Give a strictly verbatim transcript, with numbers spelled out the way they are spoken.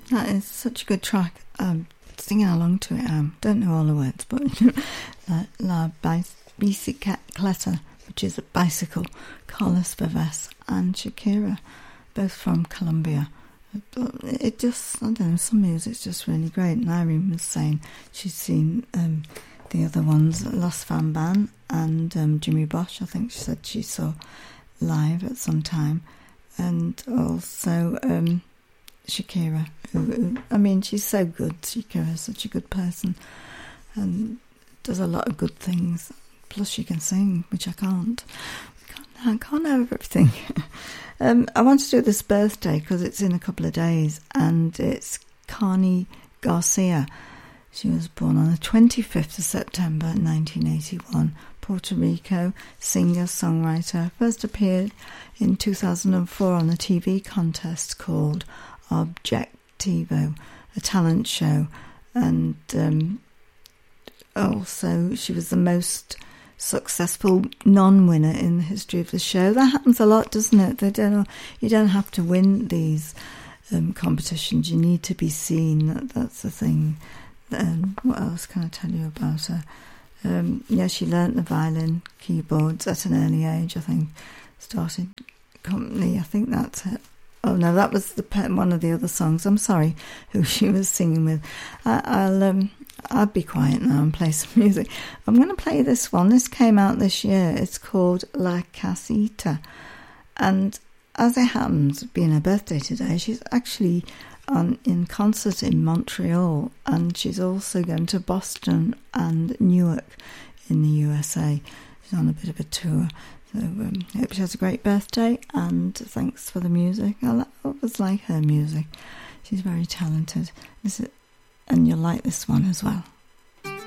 That is such a good track. Um, singing along to it, um, don't know all the words, but La, La Bicicleta, which is a bicycle, Carlos Vives and Shakira, both from Colombia. But it just, I don't know, some music's just really great. And Irene was saying she's seen um, the other ones, Los Van Ban and um, Jimmy Bosch, I think she said she saw live at some time. And also um, Shakira, who, who, I mean, she's so good. Shakira's such a good person and does a lot of good things. Plus she can sing, which I can't. I can't, I can't have everything. um, I want to do this birthday because it's in a couple of days, and it's Carnie Garcia. She was born on the twenty-fifth of September nineteen eighty-one. Puerto Rico, singer, songwriter. First appeared in two thousand four on a T V contest called Objectivo, a talent show, and um, also she was the most successful non-winner in the history of the show. That happens a lot, doesn't it? They don't. You don't have to win these um, competitions. You need to be seen. That, that's the thing. Um, what else can I tell you about her? Um, yeah, she learnt the violin, keyboards at an early age. I think started company. I think that's it. Oh no, that was the one of the other songs. I'm sorry, who she was singing with. I, I'll um, I'll be quiet now and play some music. I'm going to play this one. This came out this year. It's called La Casita, and as it happens, being her birthday today, she's actually on in concert in Montreal, and she's also going to Boston and Newark in the U S A. She's on a bit of a tour. So um, I hope she has a great birthday, and thanks for the music. I always like her music. She's very talented. This is, and you'll like this one as well.